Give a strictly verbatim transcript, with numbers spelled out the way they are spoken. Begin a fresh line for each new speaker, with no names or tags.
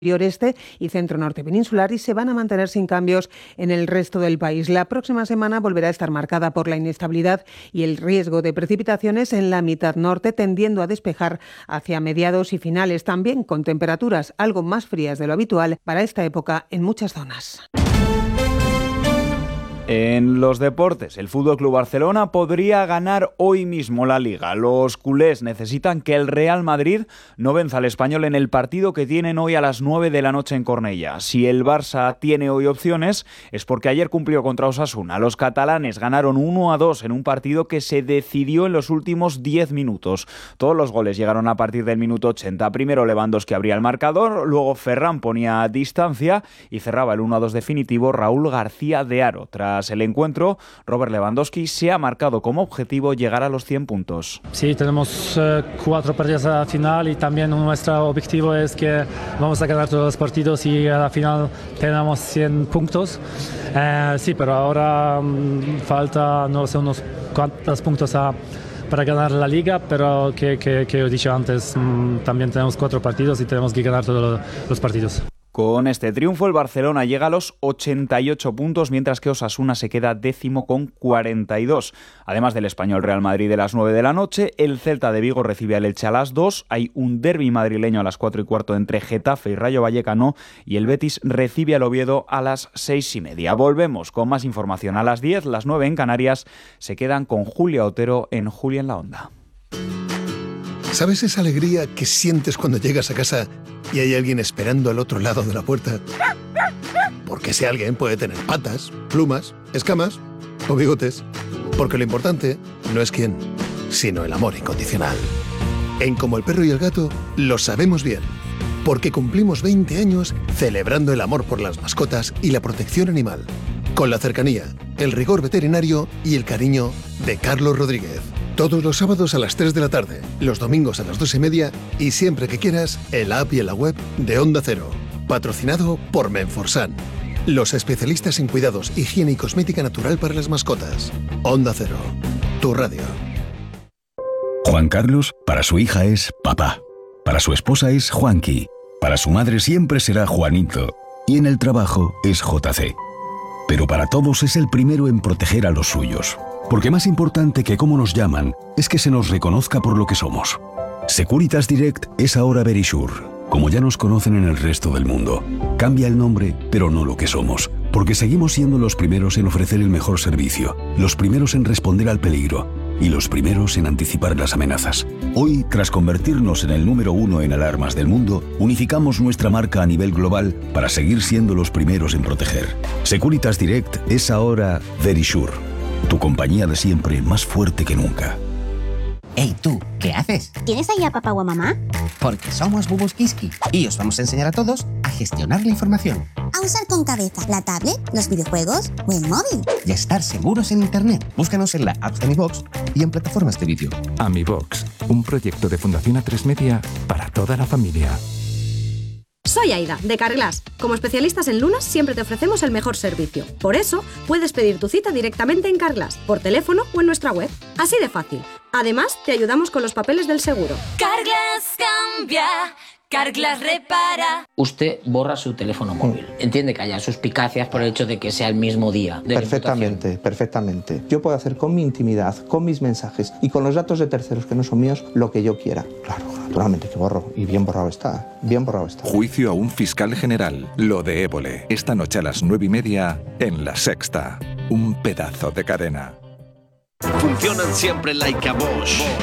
Este y centro-norte peninsular y se van a mantener sin cambios en el resto del país. La próxima semana volverá a estar marcada por la inestabilidad y el riesgo de precipitaciones en la mitad norte, tendiendo a despejar hacia mediados y finales, también con temperaturas algo más frías de lo habitual para esta época en muchas zonas.
En los deportes, el F C Barcelona podría ganar hoy mismo la Liga. Los culés necesitan que el Real Madrid no venza al Español en el partido que tienen hoy a las nueve de la noche en Cornellà. Si el Barça tiene hoy opciones, es porque ayer cumplió contra Osasuna. Los catalanes ganaron uno a dos en un partido que se decidió en los últimos diez minutos. Todos los goles llegaron a partir del minuto ochenta. Primero Lewandowski abría el marcador, luego Ferran ponía distancia y cerraba el uno a dos definitivo Raúl García de Haro. Tras el encuentro, Robert Lewandowski se ha marcado como objetivo llegar a los cien puntos.
Sí, tenemos eh, cuatro partidos a la final y también nuestro objetivo es que vamos a ganar todos los partidos y a la final tenemos cien puntos. Eh, sí, pero ahora um, falta, no sé, unos cuantos puntos a, para ganar la Liga, pero que, que, que he dicho antes, um, también tenemos cuatro partidos y tenemos que ganar todos los partidos.
Con este triunfo, el Barcelona llega a los ochenta y ocho puntos, mientras que Osasuna se queda décimo con cuarenta y dos. Además del Español Real Madrid a las nueve de la noche, el Celta de Vigo recibe al Elche a las dos, hay un derbi madrileño a las cuatro y cuarto entre Getafe y Rayo Vallecano y el Betis recibe al Oviedo a las seis y media. Volvemos con más información a las diez, las nueve en Canarias. Se quedan con Julia Otero en Julia en la Onda.
¿Sabes esa alegría que sientes cuando llegas a casa y hay alguien esperando al otro lado de la puerta? Porque ese alguien puede tener patas, plumas, escamas o bigotes. Porque lo importante no es quién, sino el amor incondicional. En Como el perro y el gato lo sabemos bien. Porque cumplimos veinte años celebrando el amor por las mascotas y la protección animal. Con la cercanía, el rigor veterinario y el cariño de Carlos Rodríguez. Todos los sábados a las tres de la tarde, los domingos a las dos y media y siempre que quieras en la app y en la web de Onda Cero. Patrocinado por Menforsan, los especialistas en cuidados, higiene y cosmética natural para las mascotas. Onda Cero, tu radio.
Juan Carlos, para su hija es papá. Para su esposa es Juanqui. Para su madre siempre será Juanito. Y en el trabajo es J C. Pero para todos es el primero en proteger a los suyos. Porque más importante que cómo nos llaman es que se nos reconozca por lo que somos. Securitas Direct es ahora Verisure, como ya nos conocen en el resto del mundo. Cambia el nombre, pero no lo que somos, porque seguimos siendo los primeros en ofrecer el mejor servicio, los primeros en responder al peligro y los primeros en anticipar las amenazas. Hoy, tras convertirnos en el número uno en alarmas del mundo, unificamos nuestra marca a nivel global para seguir siendo los primeros en proteger. Securitas Direct es ahora Verisure. Tu compañía de siempre, más fuerte que nunca.
Hey, tú, ¿qué haces?
¿Tienes ahí a papá o a mamá?
Porque somos Bubus Kiski y os vamos a enseñar a todos a gestionar la información.
A usar con cabeza la tablet, los videojuegos o el móvil.
Y a estar seguros en Internet. Búscanos en la app de AmiBox y en plataformas de vídeo.
AmiBox, un proyecto de Fundación A tres Media para toda la familia.
Soy Aida, de Carglass. Como especialistas en lunas, siempre te ofrecemos el mejor servicio. Por eso, puedes pedir tu cita directamente en Carglass, por teléfono o en nuestra web. Así de fácil. Además, te ayudamos con los papeles del seguro.
Carglass cambia, Carglass repara.
Usted borra su teléfono móvil. Entiende que haya suspicacias por el hecho de que sea el mismo día. De
perfectamente, perfectamente. Yo puedo hacer con mi intimidad, con mis mensajes y con los datos de terceros que no son míos lo que yo quiera. Claro, naturalmente que borro. Y bien borrado está. Bien borrado está.
Juicio a un fiscal general. Lo de Évole. Esta noche a las nueve y media en La Sexta. Un pedazo de cadena.
Funcionan siempre like a Bosch.